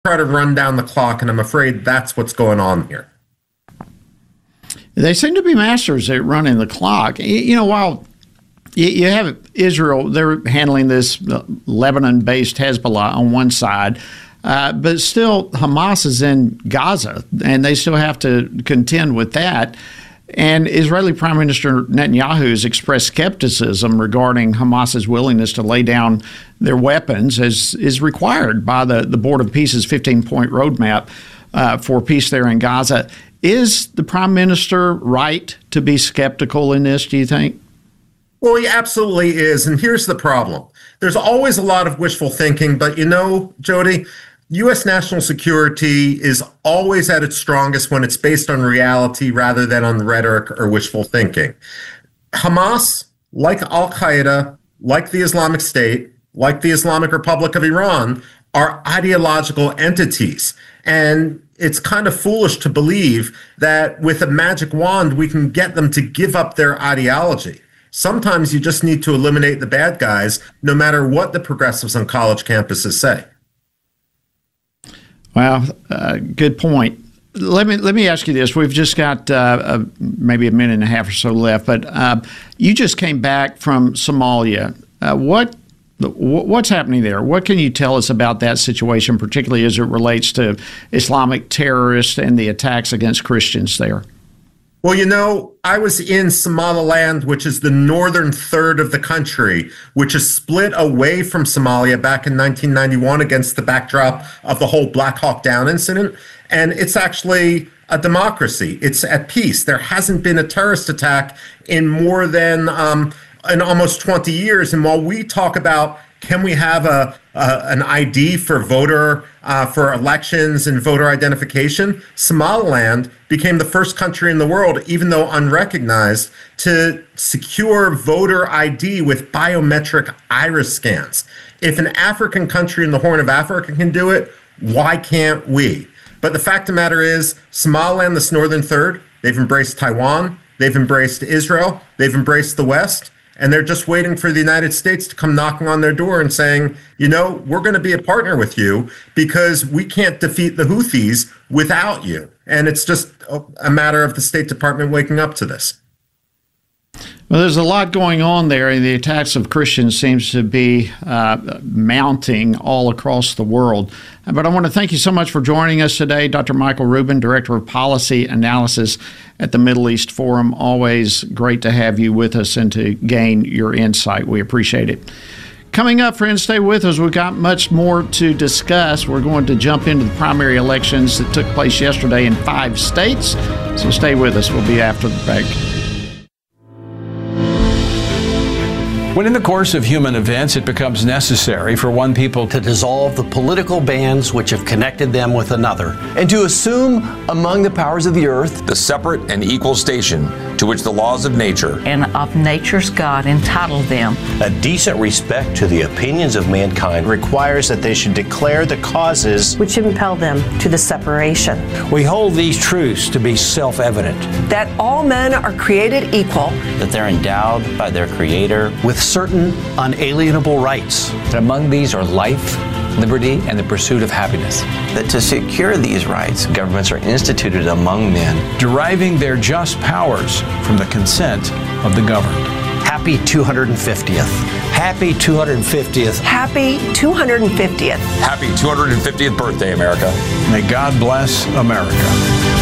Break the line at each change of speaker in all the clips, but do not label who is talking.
try to run down the clock, and I'm afraid that's what's going on here.
They seem to be masters at running the clock. While you have Israel, they're handling this Lebanon-based Hezbollah on one side, but still Hamas is in Gaza, and they still have to contend with that. And Israeli Prime Minister Netanyahu has expressed skepticism regarding Hamas's willingness to lay down their weapons, as is required by the Board of Peace's 15-point roadmap for peace there in Gaza. Is the Prime Minister right to be skeptical in this, do you think?
Well, he absolutely is. And here's the problem. There's always a lot of wishful thinking, but Jody, U.S. national security is always at its strongest when it's based on reality rather than on rhetoric or wishful thinking. Hamas, like Al-Qaeda, like the Islamic State, like the Islamic Republic of Iran, are ideological entities. And it's kind of foolish to believe that with a magic wand, we can get them to give up their ideology. Sometimes you just need to eliminate the bad guys, no matter what the progressives on college campuses say.
Well, good point. Let me ask you this. We've just got maybe a minute and a half or so left, but you just came back from Somalia. What's happening there? What can you tell us about that situation, particularly as it relates to Islamic terrorists and the attacks against Christians there?
Well, I was in Somaliland, which is the northern third of the country, which is split away from Somalia back in 1991 against the backdrop of the whole Black Hawk Down incident. And it's actually a democracy. It's at peace. There hasn't been a terrorist attack in more than in almost 20 years. And while we talk about can we have an ID for for elections and voter identification, Somaliland became the first country in the world, even though unrecognized, to secure voter ID with biometric iris scans. If an African country in the Horn of Africa can do it, why can't we? But the fact of the matter is, Somaliland, this northern third, they've embraced Taiwan, they've embraced Israel, they've embraced the West. And they're just waiting for the United States to come knocking on their door and saying, we're going to be a partner with you because we can't defeat the Houthis without you. And it's just a matter of the State Department waking up to this.
Well, there's a lot going on there, and the attacks of Christians seems to be mounting all across the world. But I want to thank you so much for joining us today, Dr. Michael Rubin, Director of Policy Analysis at the Middle East Forum. Always great to have you with us and to gain your insight. We appreciate it. Coming up, friends, stay with us. We've got much more to discuss. We're going to jump into the primary elections that took place yesterday in 5 states. So stay with us. We'll be after the break.
When in the course of human events it becomes necessary for one people
to dissolve the political bands which have connected them with another, and to assume among the powers of the earth
the separate and equal station to which the laws of nature
and of nature's God entitled them.
A decent respect to the opinions of mankind requires that they should declare the causes
which impel them to the separation.
We hold these truths to be self-evident.
That all men are created equal.
That they're endowed by their Creator
with certain unalienable rights.
That among these are life, liberty, and the pursuit of happiness.
That to secure these rights, governments are instituted among men,
deriving their just powers from the consent of the governed.
Happy 250th.
Happy 250th.
Happy 250th.
Happy 250th birthday, America.
May God bless America.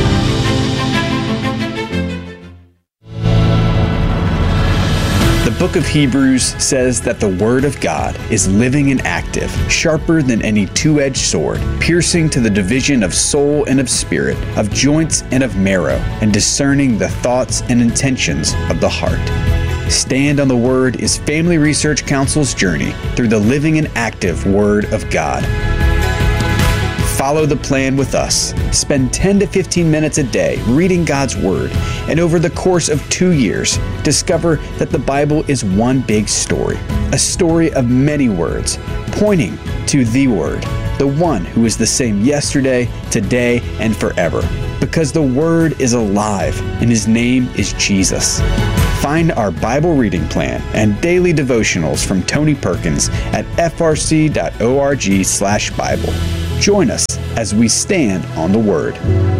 The book of Hebrews says that the Word of God is living and active, sharper than any two-edged sword, piercing to the division of soul and of spirit, of joints and of marrow, and discerning the thoughts and intentions of the heart. Stand on the Word is Family Research Council's journey through the living and active Word of God. Follow the plan with us. Spend 10 to 15 minutes a day reading God's Word, and over the course of 2 years, discover that the Bible is one big story, a story of many words, pointing to the Word, the one who is the same yesterday, today, and forever, because the Word is alive, and His name is Jesus. Find our Bible reading plan and daily devotionals from Tony Perkins at frc.org/Bible. Join us as we stand on the Word.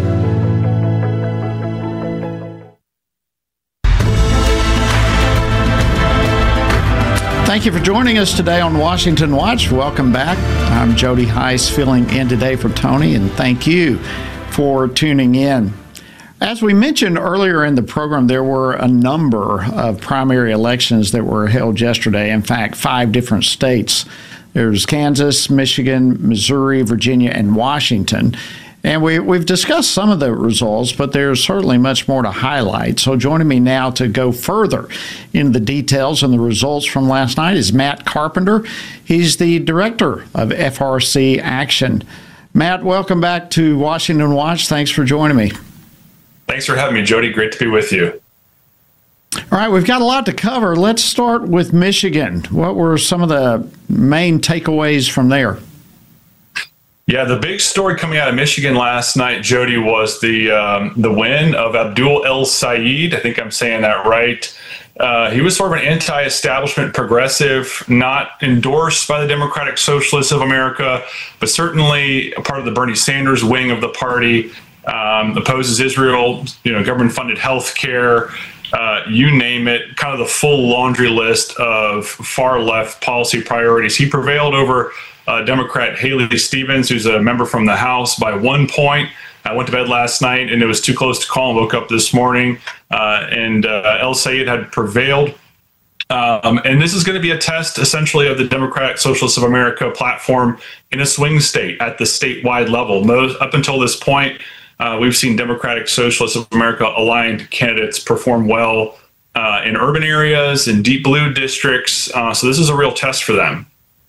Thank you for joining us today on Washington Watch. Welcome back. I'm Jody Heiss, filling in today for Tony, and thank you for tuning in. As we mentioned earlier in the program, there were a number of primary elections that were held yesterday. In fact, 5 different states. There's Kansas, Michigan, Missouri, Virginia, and Washington. And we've discussed some of the results, but there's certainly much more to highlight. So joining me now to go further into the details and the results from last night is Matt Carpenter. He's the director of FRC Action. Matt, welcome back to Washington Watch. Thanks for joining me.
Thanks for having me, Jody. Great to be with you.
All right, we've got a lot to cover. Let's start with Michigan. What were some of the main takeaways from there?
Yeah, the big story coming out of Michigan last night, Jody, was the win of Abdul El-Sayed. I think I'm saying that right. He was sort of an anti-establishment progressive, not endorsed by the Democratic Socialists of America, but certainly a part of the Bernie Sanders wing of the party. Opposes Israel, government-funded health care, you name it, kind of the full laundry list of far-left policy priorities. He prevailed over Democrat Haley Stevens, who's a member from the House, by 1 point. I went to bed last night, and it was too close to call, and woke up this morning, and El-Sayed had prevailed. And this is going to be a test, essentially, of the Democratic Socialists of America platform in a swing state at the statewide level. Up until this point, we've seen Democratic Socialists of America aligned candidates perform well in urban areas, in deep blue districts. So this is a real test for them.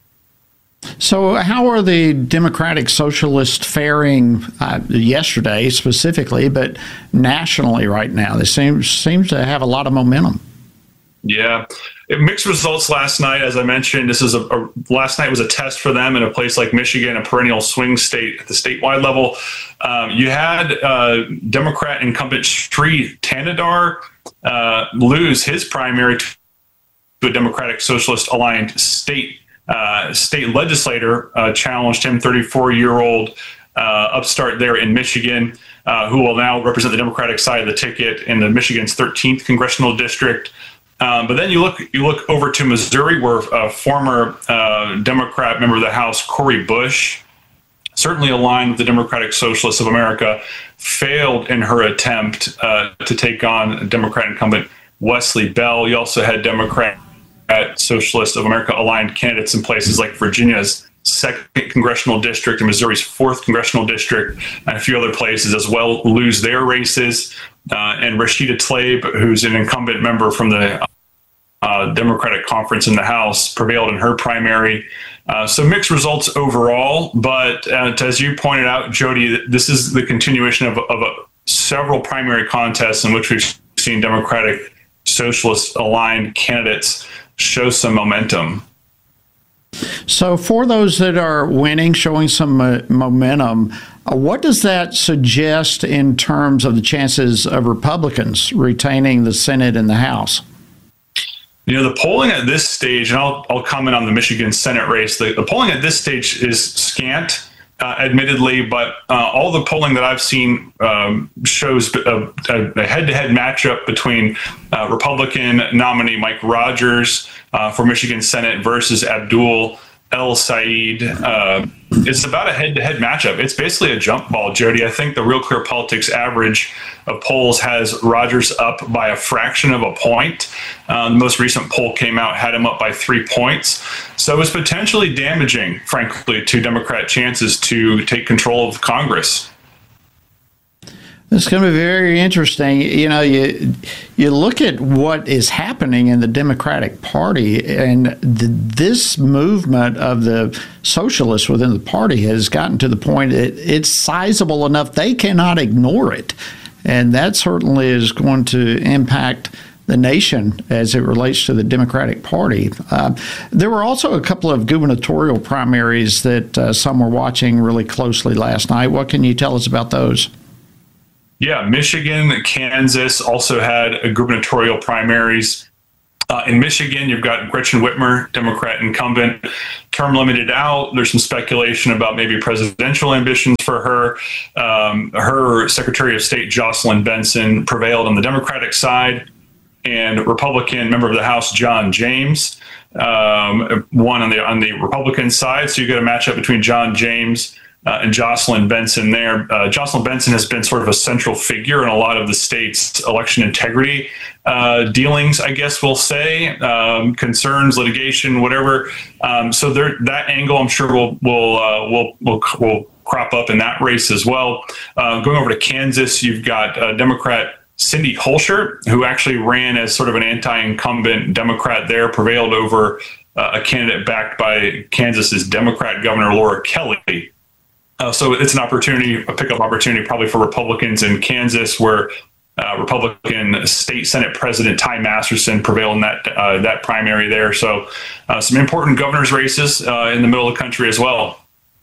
So how are the Democratic Socialists faring yesterday specifically, but nationally right now? They seem to have a lot of momentum.
Yeah. Mixed results last night. As I mentioned, this is last night was a test for them in a place like Michigan, a perennial swing state at the statewide level. You had Democrat incumbent Sri Tanadar lose his primary to a Democratic Socialist aligned state legislator, challenged him, 34-year-old upstart there in Michigan, who will now represent the Democratic side of the ticket in the Michigan's 13th congressional district. But then you look over to Missouri, where a former Democrat member of the House, Cori Bush, certainly aligned with the Democratic Socialists of America, failed in her attempt to take on Democrat incumbent Wesley Bell. You also had Democrat Socialist of America aligned candidates in places like Virginia's 2nd congressional district and Missouri's 4th congressional district, and a few other places as well, lose their races. And Rashida Tlaib, who's an incumbent member from the Democratic Conference in the House, prevailed in her primary. So mixed results overall, but as you pointed out, Jody, this is the continuation of several primary contests in which we've seen Democratic Socialist aligned candidates show some momentum.
So for those that are winning, showing some momentum, what does that suggest in terms of the chances of Republicans retaining the Senate and the House?
The polling at this stage, and I'll comment on the Michigan Senate race, the polling at this stage is scant, admittedly, but all the polling that I've seen shows a head-to-head matchup between Republican nominee Mike Rogers for Michigan Senate versus Abdul El-Sayed. It's about a head-to-head matchup. It's basically a jump ball, Jody. I think the Real Clear Politics average of polls has Rogers up by a fraction of a point. The most recent poll came out, had him up by 3 points. So it's potentially damaging, frankly, to Democrat chances to take control of Congress.
It's going to be very interesting. You look at what is happening in the Democratic Party, and this movement of the socialists within the party has gotten to the point it's sizable enough they cannot ignore it. And that certainly is going to impact the nation as it relates to the Democratic Party. There were also a couple of gubernatorial primaries that some were watching really closely last night. What can you tell us about those?
Yeah, Michigan, Kansas also had gubernatorial primaries. In Michigan, you've got Gretchen Whitmer, Democrat incumbent, term limited out. There's some speculation about maybe presidential ambitions for her. Her Secretary of State, Jocelyn Benson, prevailed on the Democratic side, and Republican member of the House, John James, won on the Republican side. So you got a matchup between John James and Jocelyn Benson there. Jocelyn Benson has been sort of a central figure in a lot of the state's election integrity dealings, I guess we'll say, concerns, litigation, whatever. So that angle, I'm sure, will crop up in that race as well. Going over to Kansas, you've got Democrat Cindy Holscher, who actually ran as sort of an anti-incumbent Democrat there, prevailed over a candidate backed by Kansas's Democrat Governor Laura Kelly. So it's an opportunity, a pickup opportunity probably for Republicans in Kansas, where Republican State Senate President Ty Masterson prevailed in that primary there. So some important governor's races in the middle of the country as well.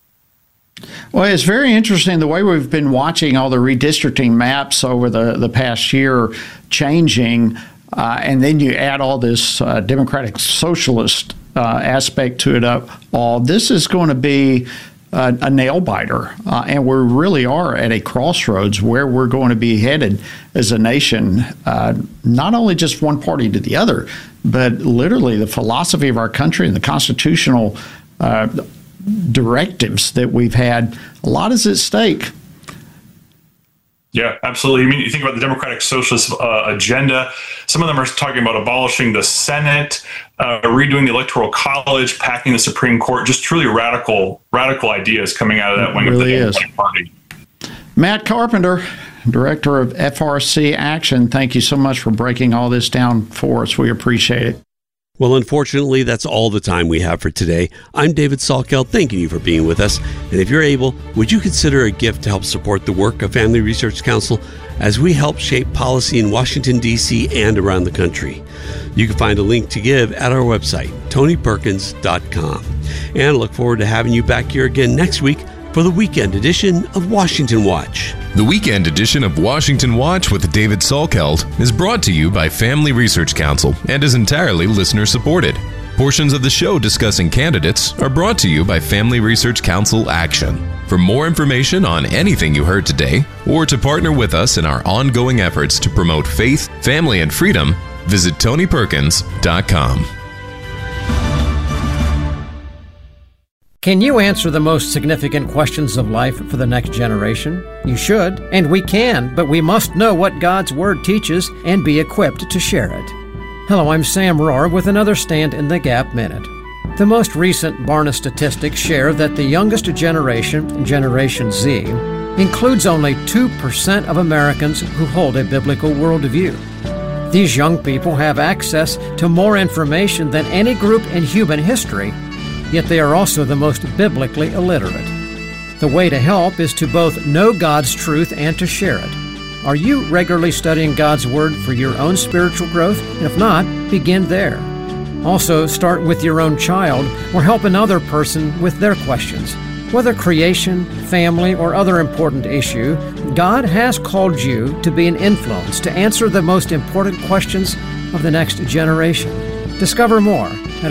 Well, it's very interesting the way we've been watching all the redistricting maps over the past year changing, and then you add all this Democratic Socialist aspect to it up. This is going to be a nail biter, and we really are at a crossroads where we're going to be headed as a nation, not only just one party to the other, but literally the philosophy of our country and the constitutional directives that we've had. A lot is at stake.
Yeah, absolutely. I mean, you think about the Democratic Socialist agenda. Some of them are talking about abolishing the Senate, redoing the Electoral College, packing the Supreme Court. Just truly radical ideas coming out of that wing of the Democratic Party.
Matt Carpenter, Director of FRC Action, thank you so much for breaking all this down for us. We appreciate it.
Well, unfortunately, that's all the time we have for today. I'm David Salkeld, thanking you for being with us. And if you're able, would you consider a gift to help support the work of Family Research Council as we help shape policy in Washington, D.C. and around the country? You can find a link to give at our website, TonyPerkins.com. And I look forward to having you back here again next week for the weekend edition of Washington Watch.
The weekend edition of Washington Watch with David Salkeld is brought to you by Family Research Council and is entirely listener-supported. Portions of the show discussing candidates are brought to you by Family Research Council Action. For more information on anything you heard today, or to partner with us in our ongoing efforts to promote faith, family, and freedom, visit TonyPerkins.com.
Can you answer the most significant questions of life for the next generation? You should, and we can, but we must know what God's Word teaches and be equipped to share it. Hello, I'm Sam Rohr with another Stand in the Gap Minute. The most recent Barna statistics share that the youngest generation, Generation Z, includes only 2% of Americans who hold a biblical worldview. These young people have access to more information than any group in human history, yet they are also the most biblically illiterate. The way to help is to both know God's truth and to share it. Are you regularly studying God's Word for your own spiritual growth? If not, begin there. Also, start with your own child or help another person with their questions. Whether creation, family, or other important issue, God has called you to be an influence to answer the most important questions of the next generation. Discover more at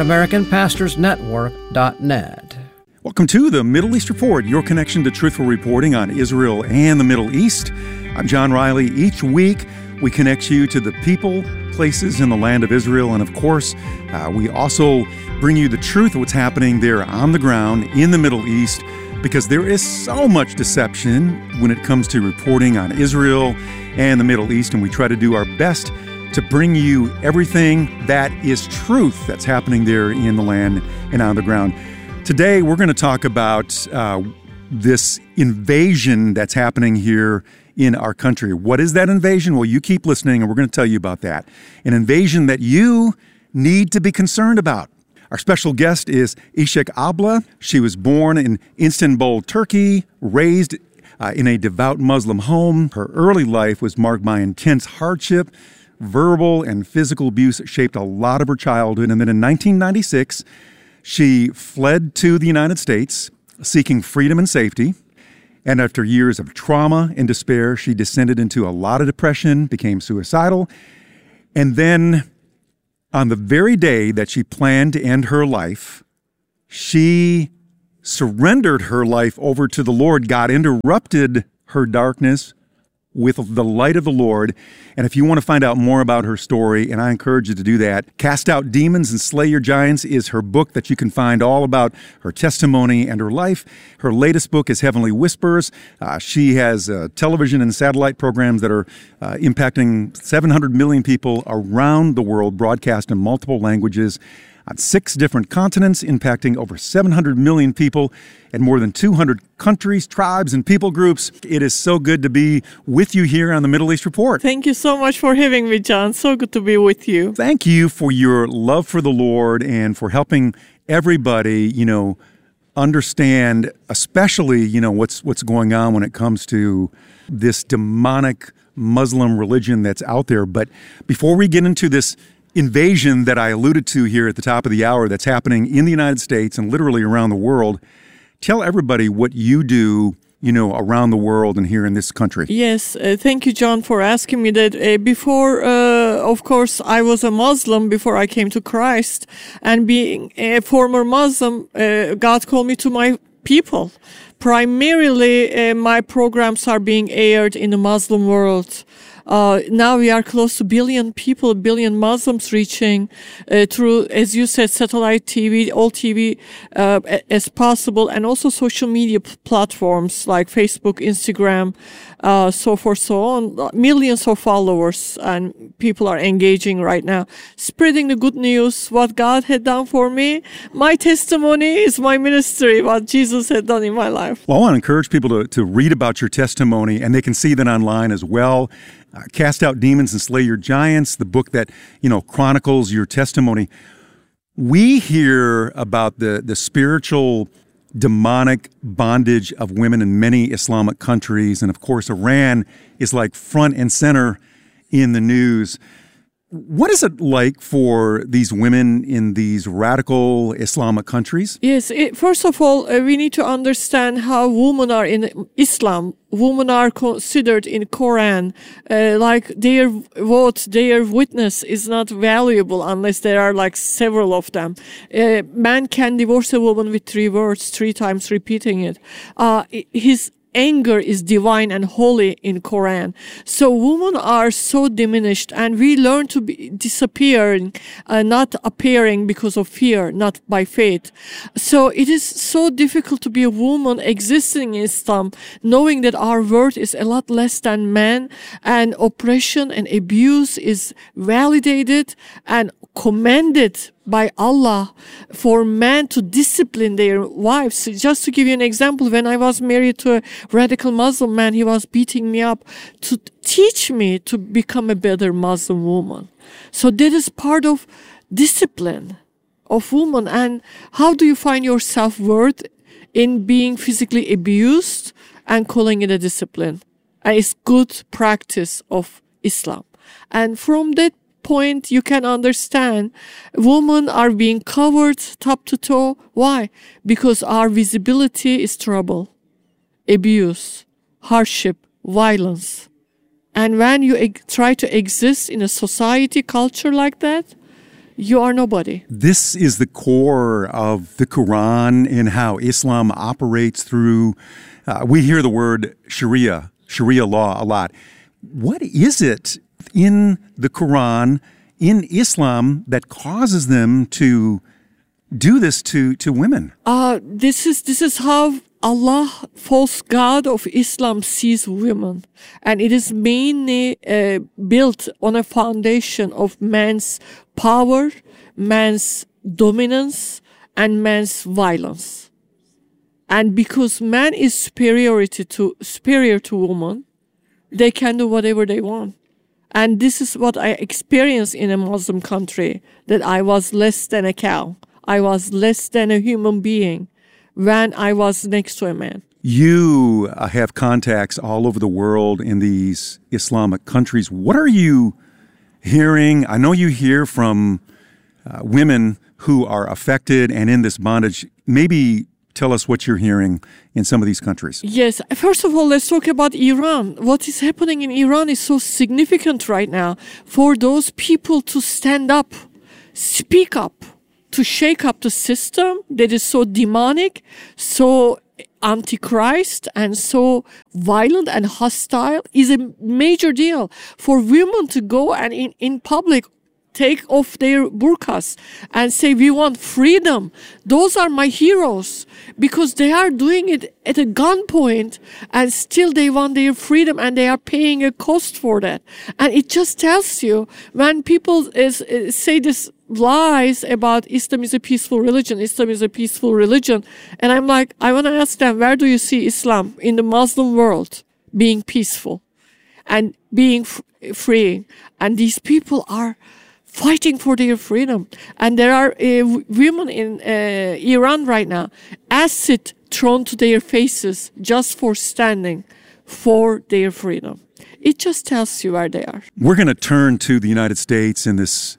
AmericanPastorsNetwork.net.
Welcome to the Middle East Report, your connection to truthful reporting on Israel and the Middle East. I'm John Riley. Each week, we connect you to the people, places in the land of Israel, and of course, we also bring you the truth of what's happening there on the ground in the Middle East, because there is so much deception when it comes to reporting on Israel and the Middle East, and we try to do our best to bring you everything that is truth that's happening there in the land and on the ground. Today, we're going to talk about this invasion that's happening here in our country. What is that invasion? Well, you keep listening, and we're going to tell you about that. An invasion that you need to be concerned about. Our special guest is Ishak Abla. She was born in Istanbul, Turkey, raised in a devout Muslim home. Her early life was marked by intense hardship. Verbal and physical abuse shaped a lot of her childhood. And then in 1996, she fled to the United States, seeking freedom and safety. And after years of trauma and despair, she descended into a lot of depression, became suicidal. And then On the very day that she planned to end her life, she surrendered her life over to the Lord. God interrupted her darkness with the light of the Lord. And if you want to find out more about her story, and I encourage you to do that, Cast Out Demons and Slay Your Giants is her book that you can find all about her testimony and her life. Her latest book is Heavenly Whispers. She has television and satellite programs that are impacting 700 million people around the world, broadcast in multiple languages on 6 different continents, impacting over 700 million people and more than 200 countries, tribes, and people groups. It is so good to be with you here on the Middle East Report.
Thank you so much for having me, John. So good to be with you.
Thank you for your love for the Lord and for helping everybody, understand, especially, what's going on when it comes to this demonic Muslim religion that's out there. But before we get into this invasion that I alluded to here at the top of the hour that's happening in the United States and literally around the world, tell everybody what you do, around the world and here in this country.
Yes, thank you, John, for asking me that. Before, of course, I was a Muslim before I came to Christ. And being a former Muslim, God called me to my people. Primarily, my programs are being aired in the Muslim world. Now we are close to billion Muslims reaching through, as you said, satellite TV, all TV as possible, and also social media platforms like Facebook, Instagram, so forth, so on. Millions of followers, and people are engaging right now, spreading the good news, what God had done for me. My testimony is my ministry, what Jesus had done in my life.
Well, I want to encourage people to read about your testimony, and they can see that online as well. Cast Out Demons and Slay Your Giants, the book that, chronicles your testimony. We hear about the spiritual demonic bondage of women in many Islamic countries. And of course, Iran is like front and center in the news. What is it like for these women in these radical Islamic countries?
Yes, first of all, we need to understand how women are in Islam. Women are considered in Quran like their vote, their witness is not valuable unless there are like several of them. Man can divorce a woman with 3 words, 3 times repeating it. His anger is divine and holy in Quran. So women are so diminished, and we learn to be disappearing, not appearing because of fear, not by faith. So it is so difficult to be a woman existing in Islam, knowing that our worth is a lot less than men, and oppression and abuse is validated and commended by Allah for men to discipline their wives. Just to give you an example, when I was married to a radical Muslim man, he was beating me up to teach me to become a better Muslim woman. So that is part of discipline of women. And how do you find your self-worth in being physically abused and calling it a discipline? And it's good practice of Islam. And from that point, you can understand women are being covered top to toe. Why? Because our visibility is trouble, abuse, hardship, violence. And when you try to exist in a society, culture like that, you are nobody.
This is the core of the Quran and how Islam operates through, we hear the word Sharia law a lot. What is it in the Quran, in Islam, that causes them to do this to women?
This is how Allah, false God of Islam, sees women. And it is mainly built on a foundation of man's power, man's dominance, and man's violence. And because man is superior to woman, they can do whatever they want. And this is what I experienced in a Muslim country, that I was less than a cow. I was less than a human being when I was next to a man.
You have contacts all over the world in these Islamic countries. What are you hearing? I know you hear from women who are affected and in this bondage. Maybe tell us what you're hearing in some of these countries.
Yes. First of all, let's talk about Iran. What is happening in Iran is so significant right now for those people to stand up speak up to shake up the system that is so demonic, so antichrist, and so violent and hostile is a major deal. For women to go and in public take off their burqas and say, we want freedom. Those are my heroes, because they are doing it at a gunpoint and still they want their freedom, and they are paying a cost for that. And it just tells you, when people say this lies about Islam is a peaceful religion, Islam is a peaceful religion. And I'm like, I want to ask them, where do you see Islam in the Muslim world being peaceful and being free? And these people are fighting for their freedom. And there are women in Iran right now, acid thrown to their faces just for standing for their freedom. It just tells you where they are.
We're going to turn to the United States and this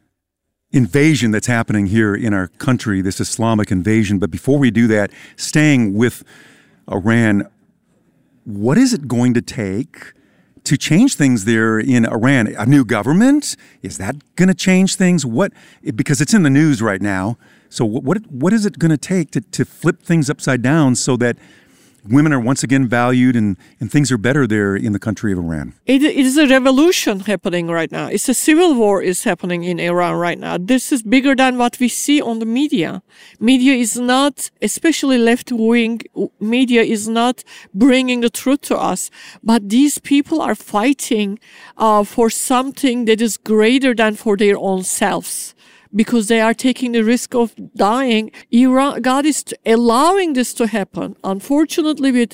invasion that's happening here in our country, this Islamic invasion. But before we do that, staying with Iran, what is it going to take to change things there in Iran? A new government? Is that going to change things? Because it's in the news right now. So what is it going to take to flip things upside down so that women are once again valued and things are better there in the country of Iran?
It is a revolution happening right now. It's a civil war is happening in Iran right now. This is bigger than what we see on the media. Media is not, especially left-wing media, is not bringing the truth to us. But these people are fighting for something that is greater than for their own selves, because they are taking the risk of dying. Iran, God is allowing this to happen, unfortunately, with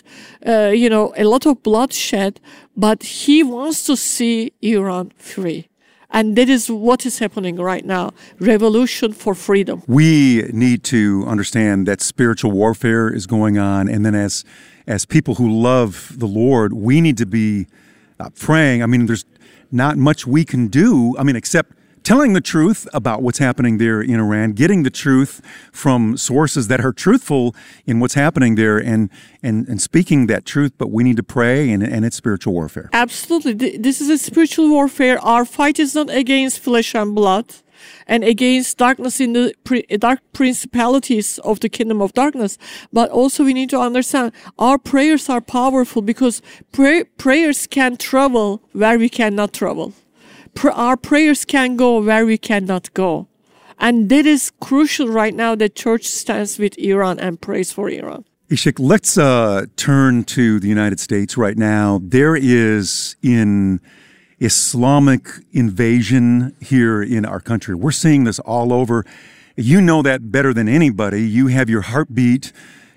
a lot of bloodshed, but He wants to see Iran free. And that is what is happening right now. Revolution for freedom.
We need to understand that spiritual warfare is going on. And then as people who love the Lord, we need to be praying. I mean, there's not much we can do, except telling the truth about what's happening there in Iran, getting the truth from sources that are truthful in what's happening there, and speaking that truth. But we need to pray, and it's spiritual warfare.
Absolutely. This is a spiritual warfare. Our fight is not against flesh and blood and against darkness in the dark principalities of the kingdom of darkness. But also we need to understand our prayers are powerful, because prayers can travel where we cannot travel. Our prayers can go where we cannot go. And that is crucial right now, that church stands with Iran and prays for Iran.
Ishak, let's turn to the United States right now. There is an Islamic invasion here in our country. We're seeing this all over. You know that better than anybody. You have your heartbeat,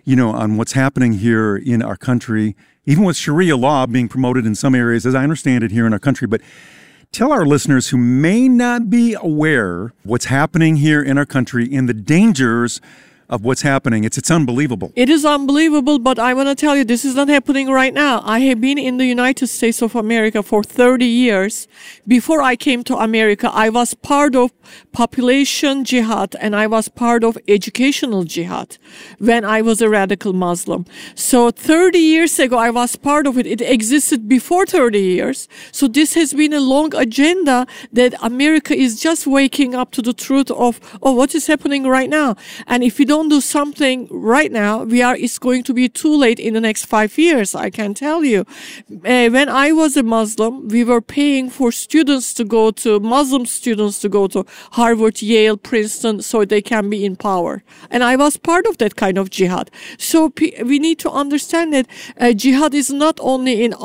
on what's happening here in our country, even with Sharia law being promoted in some areas, as I understand it, here in our country. But tell our listeners who may not be aware what's happening here in our country and the dangers of what's happening. It's unbelievable.
It is unbelievable, but I want to tell you, this is not happening right now. I have been in the United States of America for 30 years. Before I came to America, I was part of population jihad, and I was part of educational jihad when I was a radical Muslim. So 30 years ago, I was part of it. It existed before 30 years. So this has been a long agenda that America is just waking up to the truth of, what is happening right now? And if we don't do something right now, it's going to be too late in the next 5 years, I can tell you. When I was a Muslim, we were paying for Muslim students to go to Harvard, Yale, Princeton, so they can be in power. And I was part of that kind of jihad. So we need to understand that jihad is not only in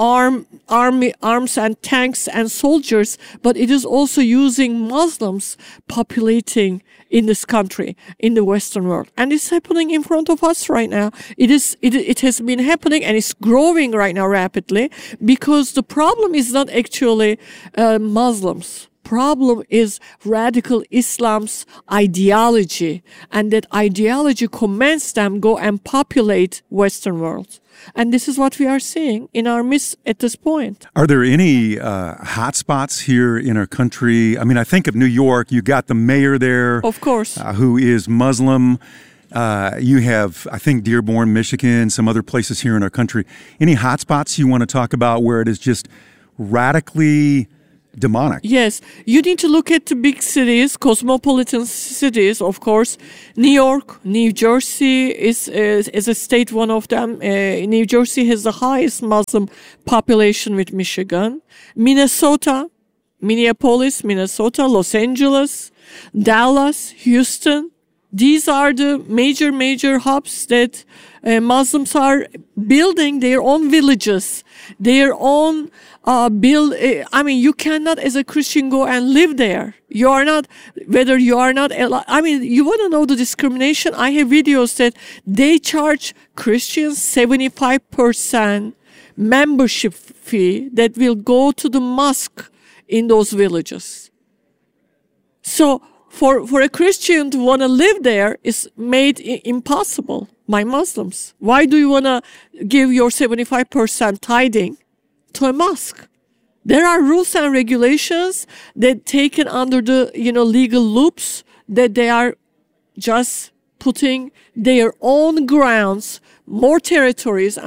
arms and tanks and soldiers, but it is also using Muslims populating in this country, in the Western world. And it's happening in front of us right now. It has been happening, and it's growing right now rapidly, because the problem is not actually Muslims. Problem is radical Islam's ideology, and that ideology commands them go and populate Western world. And this is what we are seeing in our midst at this point.
Are there any hot spots here in our country? I think of New York. You got the mayor there,
of course,
who is Muslim. You have, I think, Dearborn, Michigan, some other places here in our country. Any hot spots you want to talk about where it is just radically demonic.
Yes. You need to look at the big cities, cosmopolitan cities, of course. New York, New Jersey is a state, one of them. New Jersey has the highest Muslim population with Michigan. Minnesota, Minneapolis, Minnesota, Los Angeles, Dallas, Houston. These are the major hubs that Muslims are building their own villages, their own you cannot as a Christian go and live there. You are not, whether you are not, you want to know the discrimination? I have videos that they charge Christians 75% membership fee that will go to the mosque in those villages. So for a Christian to want to live there is made impossible by Muslims. Why do you want to give your 75% tithing to a mosque? There are rules and regulations that taken under the legal loops that they are just putting their own grounds, more territories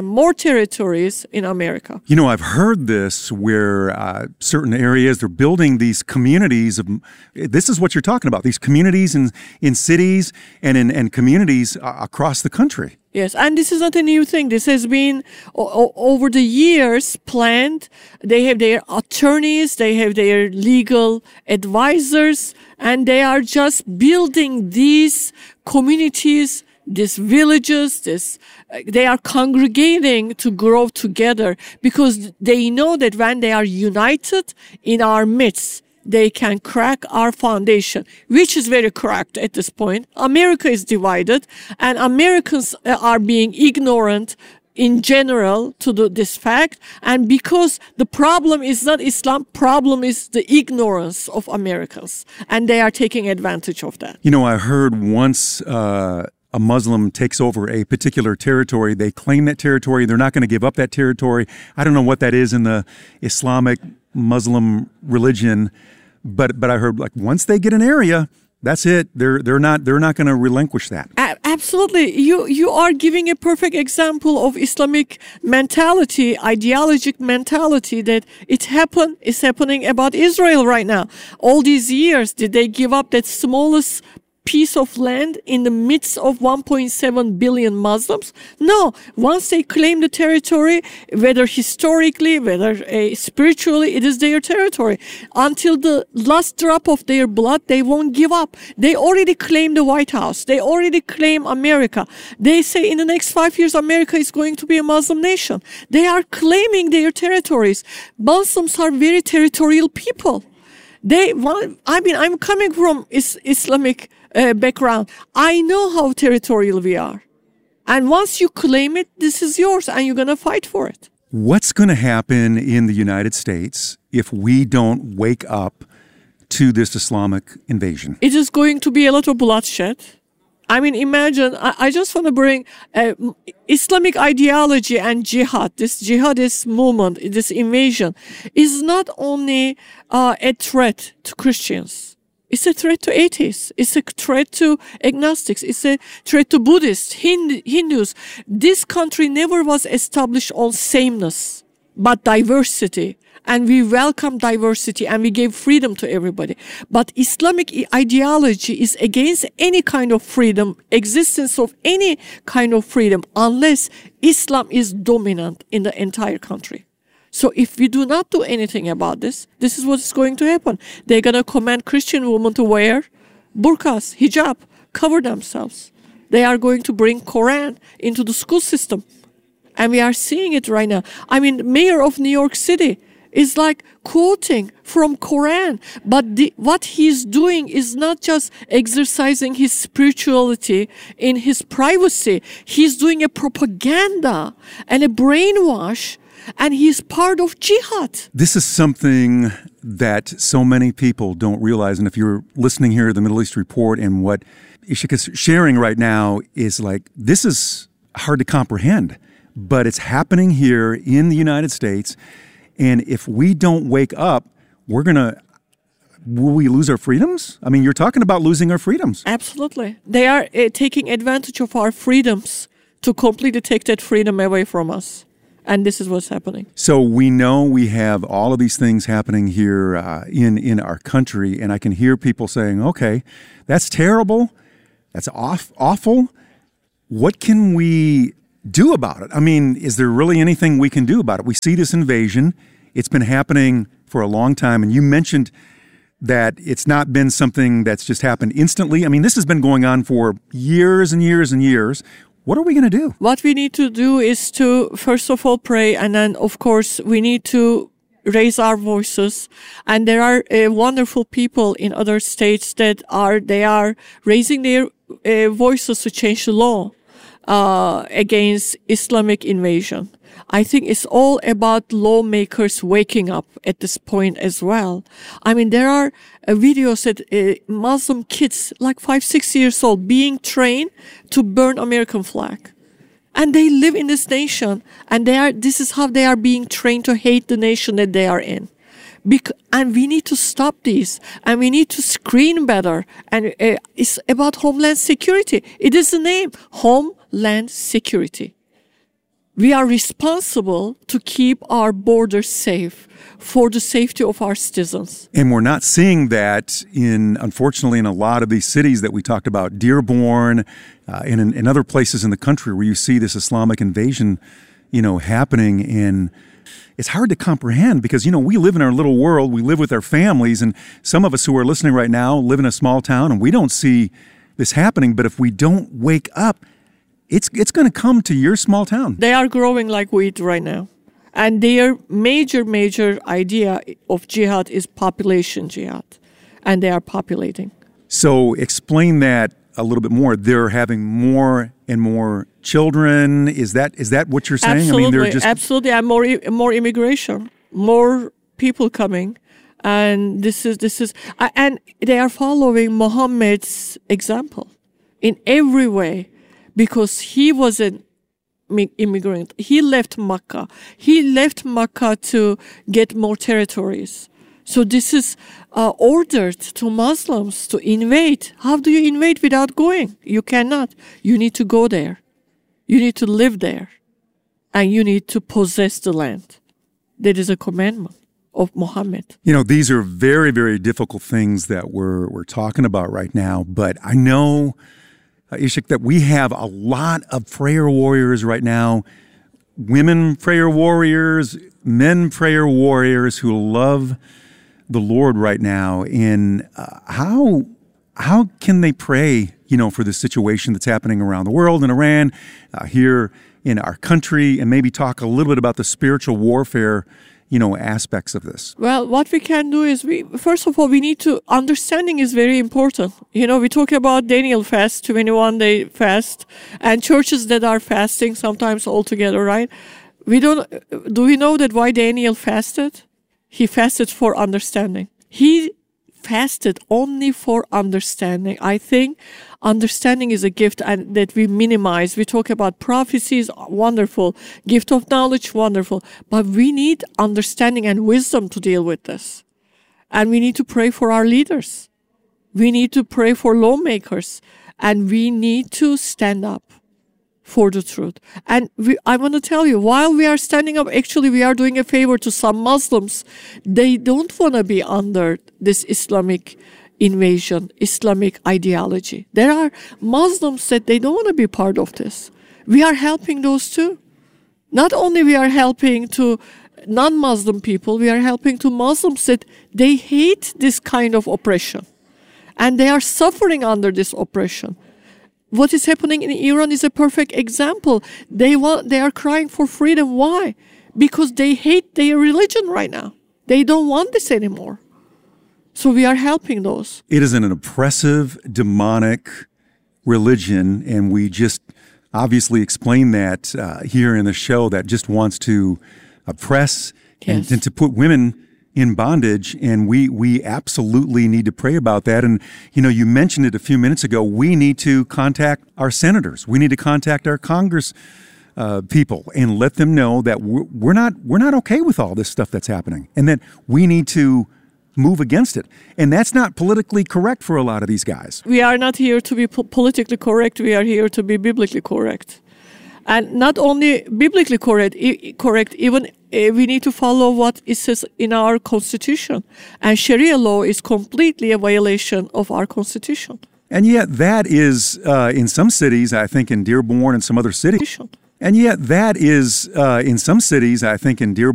in America.
I've heard this where certain areas, they're building these communities this is what you're talking about, these communities in cities and in communities across the country.
Yes, and this is not a new thing. This has been over the years planned. They have their attorneys, they have their legal advisors, and they are just building these communities, these villages, they are congregating to grow together because they know that when they are united in our midst, they can crack our foundation, which is very cracked at this point. America is divided, and Americans are being ignorant in general to this fact. And because the problem is not Islam, problem is the ignorance of Americans, and they are taking advantage of that.
I heard once a Muslim takes over a particular territory, they claim that territory, they're not going to give up that territory. I don't know what that is in the Islamic Muslim religion, but I heard once they get an area, that's it. They're not going to relinquish that.
Absolutely. You are giving a perfect example of Islamic mentality, ideologic mentality that it's happening about Israel right now. All these years, did they give up that smallest piece of land in the midst of 1.7 billion Muslims? No. Once they claim the territory, whether historically, whether spiritually, it is their territory. Until the last drop of their blood, they won't give up. They already claim the White House. They already claim America. They say in the next 5 years, America is going to be a Muslim nation. They are claiming their territories. Muslims are very territorial people. I'm coming from Islamic background. I know how territorial we are. And once you claim it, this is yours and you're going to fight for it.
What's going to happen in the United States if we don't wake up to this Islamic invasion?
It is going to be a lot of bloodshed. Imagine, I just want to bring Islamic ideology and jihad, this jihadist movement, this invasion, is not only a threat to Christians. It's a threat to atheists. It's a threat to agnostics. It's a threat to Buddhists, Hindus. This country never was established on sameness, but diversity. And we welcome diversity and we gave freedom to everybody. But Islamic ideology is against any kind of freedom, existence of any kind of freedom, unless Islam is dominant in the entire country. So if we do not do anything about this is what's going to happen. They're going to command Christian women to wear burqas, hijab, cover themselves. They are going to bring Quran into the school system. And we are seeing it right now. Mayor of New York City is quoting from Quran. But what he's doing is not just exercising his spirituality in his privacy. He's doing a propaganda and a brainwash, and he's part of jihad.
This is something that so many people don't realize. And if you're listening here to the Middle East Report and what Ishika's sharing right now is this is hard to comprehend, but it's happening here in the United States. And if we don't wake up, will we lose our freedoms? You're talking about losing our freedoms.
Absolutely. They are taking advantage of our freedoms to completely take that freedom away from us. And this is what's happening.
So we know we have all of these things happening here in our country, and I can hear people saying, okay, that's terrible. That's awful. What can we do about it? I mean, is there really anything we can do about it? We see this invasion. It's been happening for a long time, and you mentioned that it's not been something that's just happened instantly. I mean, this has been going on for years and years and years. What are we going to do?
What we need to do is to, first of all, pray. And then, of course, we need to raise our voices. And there are wonderful people in other states that they are raising their voices to change the law against Islamic invasion. I think it's all about lawmakers waking up at this point as well. I mean, there are videos that Muslim kids, like 5-6 years old, being trained to burn American flag. And they live in this nation, and this is how they are being trained to hate the nation that they are in. And we need to stop these, and we need to screen better. And it's about Homeland Security. It is the name, Homeland Security. We are responsible to keep our borders safe for the safety of our citizens.
And we're not seeing that, unfortunately, in a lot of these cities that we talked about, Dearborn, and in other places in the country where you see this Islamic invasion, happening. And it's hard to comprehend because, we live in our little world, we live with our families, and some of us who are listening right now live in a small town, and we don't see this happening. But if we don't wake up, it's going to come to your small town.
They are growing like wheat right now. And their major idea of jihad is population jihad. And they are populating.
So explain that a little bit more. They're having more and more children. Is that what you're saying?
Absolutely.
I mean, they're just...
Absolutely. And more immigration, more people coming. And this is, and they are following Muhammad's example in every way. Because he was an immigrant. He left Makkah. He left Makkah to get more territories. So this is ordered to Muslims to invade. How do you invade without going? You cannot. You need to go there. You need to live there. And you need to possess the land. That is a commandment of Muhammad.
These are very, very difficult things that we're talking about right now. But I know... Ishak, that we have a lot of prayer warriors right now, women prayer warriors, men prayer warriors who love the Lord right now. And how can they pray, for the situation that's happening around the world, in Iran, here in our country, and maybe talk a little bit about the spiritual warfare aspects of this?
Well, what we can do is first of all, we need to, understanding is very important. We talk about Daniel fast, 21-day fast, and churches that are fasting sometimes all together, right? Do we know that why Daniel fasted? He fasted for understanding. He fasted only for understanding. I think understanding is a gift and that we minimize. We talk about prophecies, wonderful. Gift of knowledge, wonderful. But we need understanding and wisdom to deal with this. And we need to pray for our leaders. We need to pray for lawmakers. And we need to stand up for the truth. And I want to tell you, while we are standing up, actually we are doing a favor to some Muslims. They don't want to be under this Islamic invasion, Islamic ideology. There are Muslims that they don't want to be part of this. We are helping those too. Not only we are helping to non-Muslim people, we are helping to Muslims that they hate this kind of oppression. And they are suffering under this oppression. What is happening in Iran is a perfect example. They are crying for freedom. Why? Because they hate their religion right now. They don't want this anymore. So we are helping those.
It is an oppressive, demonic religion, and we just obviously explain that here in the show, that just wants to oppress and to put women in bondage, and we absolutely need to pray about that. And you mentioned it a few minutes ago. We need to contact our senators. We need to contact our Congress people and let them know that we're not okay with all this stuff that's happening, and that we need to move against it. And that's not politically correct for a lot of these guys.
We are not here to be politically correct. We are here to be biblically correct. And not only biblically correct, even we need to follow what it says in our constitution. And Sharia law is completely a violation of our constitution.
And yet that is, in some cities, I think in Dearborn and some other cities. And yet that is, in some cities, I think in Dearborn.